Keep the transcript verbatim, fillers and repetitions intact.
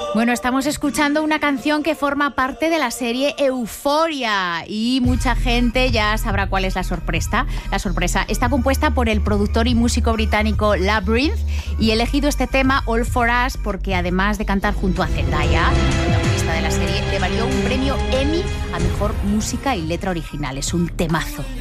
Bueno, estamos escuchando una canción que forma parte de la serie Euphoria y mucha gente ya sabrá cuál es la sorpresa. La sorpresa está compuesta por el productor y músico británico Labrinth y he elegido este tema All For Us porque además de cantar junto a Zendaya, la protagonista de la serie, le valió un premio Emmy a mejor música y letra original. Es un temazo.